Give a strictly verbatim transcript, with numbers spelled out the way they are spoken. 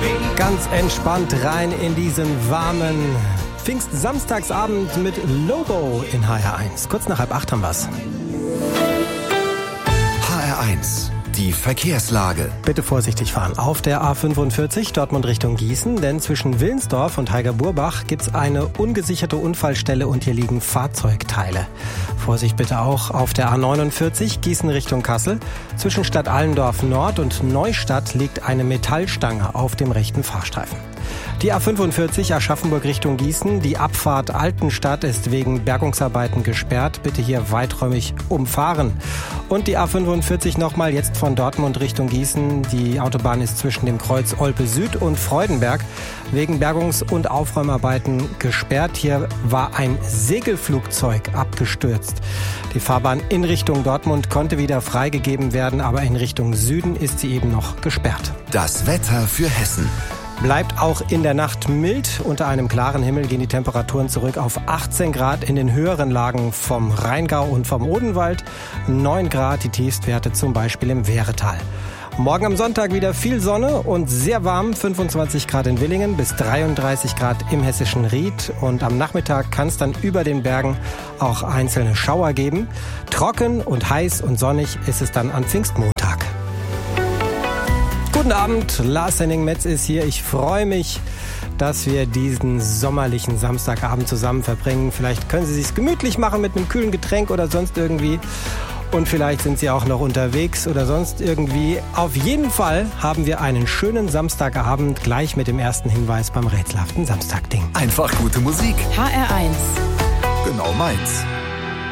Ganz entspannt rein in diesen warmen Pfingstsamstagsabend mit Lobo in H R eins. Kurz nach halb acht haben wir's. H R eins. Die Verkehrslage. Bitte vorsichtig fahren. Auf der A fünfundvierzig Dortmund Richtung Gießen, denn zwischen Willensdorf und Heiger-Burbach gibt's eine ungesicherte Unfallstelle und hier liegen Fahrzeugteile. Vorsicht bitte auch auf der A neunundvierzig Gießen Richtung Kassel. Zwischen Stadt Allendorf Nord und Neustadt liegt eine Metallstange auf dem rechten Fahrstreifen. Die A fünfundvierzig Aschaffenburg Richtung Gießen. Die Abfahrt Altenstadt ist wegen Bergungsarbeiten gesperrt. Bitte hier weiträumig umfahren. Und die A fünfundvierzig nochmal jetzt von Dortmund Richtung Gießen. Die Autobahn ist zwischen dem Kreuz Olpe Süd und Freudenberg wegen Bergungs- und Aufräumarbeiten gesperrt. Hier war ein Segelflugzeug abgestürzt. Die Fahrbahn in Richtung Dortmund konnte wieder freigegeben werden, aber in Richtung Süden ist sie eben noch gesperrt. Das Wetter für Hessen. Bleibt auch in der Nacht mild. Unter einem klaren Himmel gehen die Temperaturen zurück auf achtzehn Grad in den höheren Lagen vom Rheingau und vom Odenwald. neun Grad die Tiefstwerte zum Beispiel im Wehretal. Morgen am Sonntag wieder viel Sonne und sehr warm. fünfundzwanzig Grad in Willingen bis dreiunddreißig Grad im hessischen Ried. Und am Nachmittag kann es dann über den Bergen auch einzelne Schauer geben. Trocken und heiß und sonnig ist es dann an Pfingstmontag. Guten Abend, Lars Henning-Metz ist hier. Ich freue mich, dass wir diesen sommerlichen Samstagabend zusammen verbringen. Vielleicht können Sie sich's gemütlich machen mit einem kühlen Getränk oder sonst irgendwie. Und vielleicht sind Sie auch noch unterwegs oder sonst irgendwie. Auf jeden Fall haben wir einen schönen Samstagabend gleich mit dem ersten Hinweis beim rätselhaften Samstagding. Einfach gute Musik. H R eins. Genau meins.